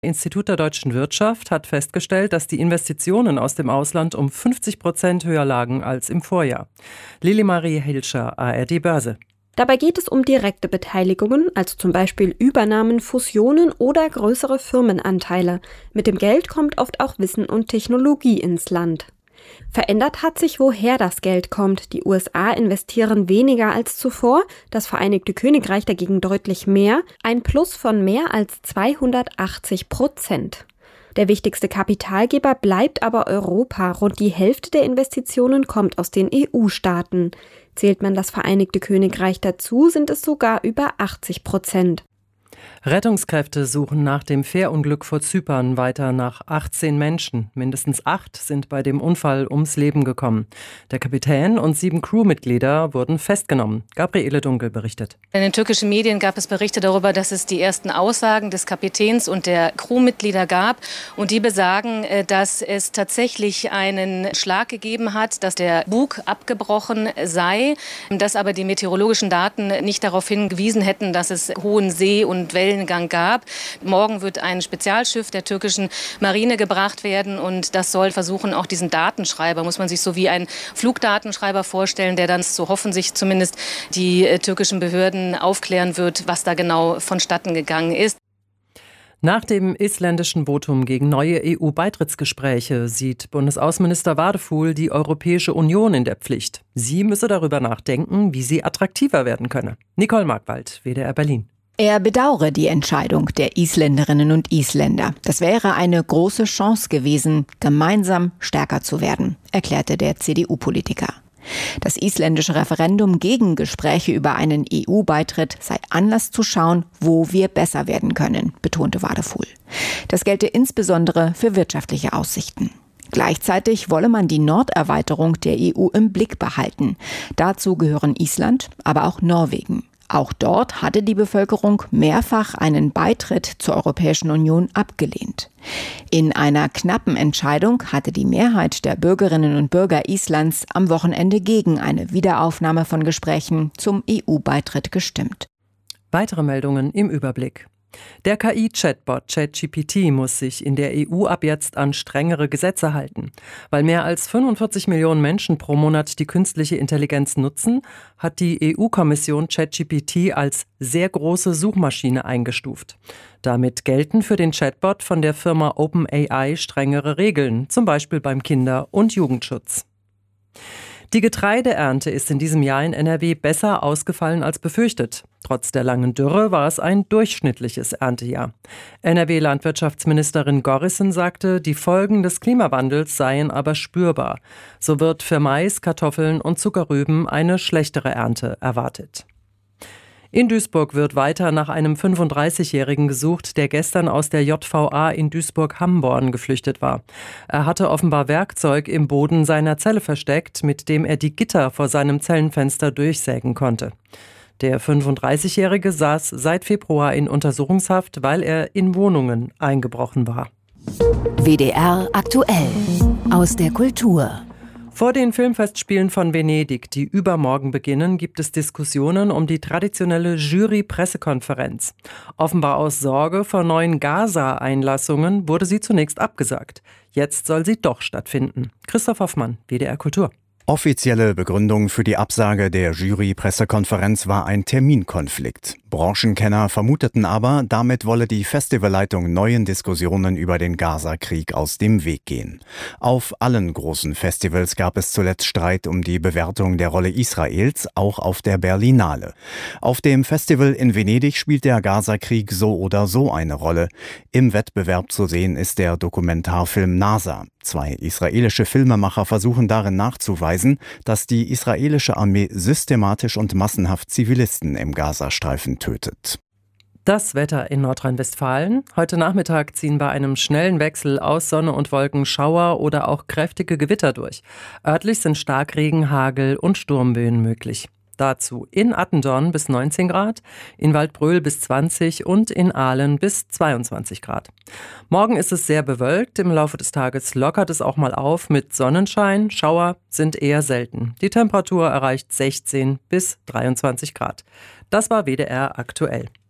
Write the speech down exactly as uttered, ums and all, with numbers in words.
Institut der deutschen Wirtschaft hat festgestellt, dass die Investitionen aus dem Ausland um fünfzig Prozent höher lagen als im Vorjahr. Lili-Marie Hilscher, A R D Börse. Dabei geht es um direkte Beteiligungen, also zum Beispiel Übernahmen, Fusionen oder größere Firmenanteile. Mit dem Geld kommt oft auch Wissen und Technologie ins Land. Verändert hat sich, woher das Geld kommt. Die U S A investieren weniger als zuvor, das Vereinigte Königreich dagegen deutlich mehr, ein Plus von mehr als zweihundertachtzig Prozent. Der wichtigste Kapitalgeber bleibt aber Europa. Rund die Hälfte der Investitionen kommt aus den E U-Staaten. Zählt man das Vereinigte Königreich dazu, sind es sogar über achtzig Prozent. Rettungskräfte suchen nach dem Fährunglück vor Zypern weiter nach achtzehn Menschen. Mindestens acht sind bei dem Unfall ums Leben gekommen. Der Kapitän und sieben Crewmitglieder wurden festgenommen. Gabriele Dunkel berichtet. In den türkischen Medien gab es Berichte darüber, dass es die ersten Aussagen des Kapitäns und der Crewmitglieder gab. Und die besagen, dass es tatsächlich einen Schlag gegeben hat, dass der Bug abgebrochen sei, dass aber die meteorologischen Daten nicht darauf hingewiesen hätten, dass es hohen See- und Wellengang gab. Morgen wird ein Spezialschiff der türkischen Marine gebracht werden und das soll versuchen, auch diesen Datenschreiber, muss man sich so wie ein Flugdatenschreiber vorstellen, der dann, so hoffen sich zumindest die äh, türkischen Behörden, aufklären wird, was da genau vonstatten gegangen ist. Nach dem isländischen Votum gegen neue E U-Beitrittsgespräche sieht Bundesaußenminister Wadefuhl die Europäische Union in der Pflicht. Sie müsse darüber nachdenken, wie sie attraktiver werden könne. Nicole Markwald, W D R Berlin. Er bedauere die Entscheidung der Isländerinnen und Isländer. Das wäre eine große Chance gewesen, gemeinsam stärker zu werden, erklärte der C D U-Politiker. Das isländische Referendum gegen Gespräche über einen E U-Beitritt sei Anlass zu schauen, wo wir besser werden können, betonte Wadefuhl. Das gelte insbesondere für wirtschaftliche Aussichten. Gleichzeitig wolle man die Norderweiterung der E U im Blick behalten. Dazu gehören Island, aber auch Norwegen. Auch dort hatte die Bevölkerung mehrfach einen Beitritt zur Europäischen Union abgelehnt. In einer knappen Entscheidung hatte die Mehrheit der Bürgerinnen und Bürger Islands am Wochenende gegen eine Wiederaufnahme von Gesprächen zum E U-Beitritt gestimmt. Weitere Meldungen im Überblick. Der K I-Chatbot ChatGPT muss sich in der E U ab jetzt an strengere Gesetze halten. Weil mehr als fünfundvierzig Millionen Menschen pro Monat die künstliche Intelligenz nutzen, hat die E U-Kommission ChatGPT als sehr große Suchmaschine eingestuft. Damit gelten für den Chatbot von der Firma OpenAI strengere Regeln, zum Beispiel beim Kinder- und Jugendschutz. Die Getreideernte ist in diesem Jahr in N R W besser ausgefallen als befürchtet. Trotz der langen Dürre war es ein durchschnittliches Erntejahr. N R W-Landwirtschaftsministerin Gorrissen sagte, die Folgen des Klimawandels seien aber spürbar. So wird für Mais, Kartoffeln und Zuckerrüben eine schlechtere Ernte erwartet. In Duisburg wird weiter nach einem fünfunddreißigjährigen gesucht, der gestern aus der J V A in Duisburg-Hamborn geflüchtet war. Er hatte offenbar Werkzeug im Boden seiner Zelle versteckt, mit dem er die Gitter vor seinem Zellenfenster durchsägen konnte. Der fünfunddreißigjährige saß seit Februar in Untersuchungshaft, weil er in Wohnungen eingebrochen war. W D R aktuell aus der Kultur. Vor den Filmfestspielen von Venedig, die übermorgen beginnen, gibt es Diskussionen um die traditionelle Jury-Pressekonferenz. Offenbar aus Sorge vor neuen Gaza-Einlassungen wurde sie zunächst abgesagt. Jetzt soll sie doch stattfinden. Christoph Hoffmann, W D R Kultur. Offizielle Begründung für die Absage der Jury-Pressekonferenz war ein Terminkonflikt. Branchenkenner vermuteten aber, damit wolle die Festivalleitung neuen Diskussionen über den Gaza-Krieg aus dem Weg gehen. Auf allen großen Festivals gab es zuletzt Streit um die Bewertung der Rolle Israels, auch auf der Berlinale. Auf dem Festival in Venedig spielt der Gaza-Krieg so oder so eine Rolle. Im Wettbewerb zu sehen ist der Dokumentarfilm NASA. Zwei israelische Filmemacher versuchen darin nachzuweisen, dass die israelische Armee systematisch und massenhaft Zivilisten im Gazastreifen tötet. Das Wetter in Nordrhein-Westfalen. Heute Nachmittag ziehen bei einem schnellen Wechsel aus Sonne und Wolken Schauer oder auch kräftige Gewitter durch. Örtlich sind Starkregen, Hagel und Sturmböen möglich. Dazu in Attendorn bis neunzehn Grad, in Waldbröl bis zwanzig und in Aalen bis zweiundzwanzig Grad. Morgen ist es sehr bewölkt, im Laufe des Tages lockert es auch mal auf mit Sonnenschein, Schauer sind eher selten. Die Temperatur erreicht sechzehn bis dreiundzwanzig Grad. Das war W D R aktuell.